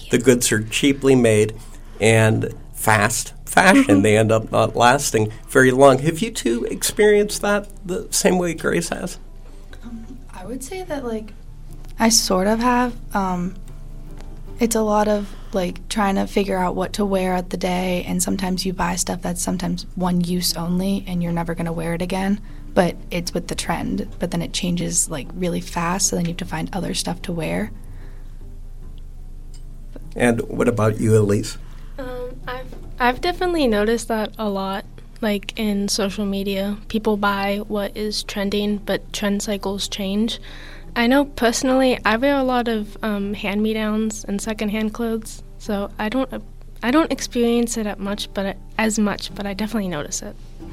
the goods are cheaply made and fast fashion. They end up not lasting very long. Have you two experienced that the same way Grace has? I would say that, like, I sort of have. It's a lot of, like, trying to figure out what to wear at the day, and sometimes you buy stuff that's sometimes one use only, and you're never going to wear it again, but it's with the trend, but then it changes, like, really fast, so then you have to find other stuff to wear. And what about you, Elise? I've definitely noticed that a lot, like in social media. People buy what is trending, but trend cycles change. I know personally I wear a lot of hand-me-downs and secondhand clothes, so I don't experience it as much, but I definitely notice it.